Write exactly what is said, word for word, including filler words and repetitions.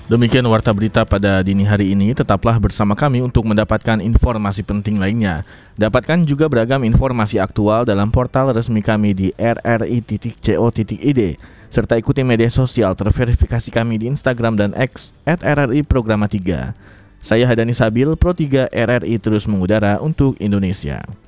Demikian warta berita pada dini hari ini. Tetaplah bersama kami untuk mendapatkan informasi penting lainnya. Dapatkan juga beragam informasi aktual dalam portal resmi kami di r r i titik co titik i d serta ikuti media sosial terverifikasi kami di Instagram dan X at r r i programa tiga. Saya Hadani Sabil, Pro tiga R R I terus mengudara untuk Indonesia.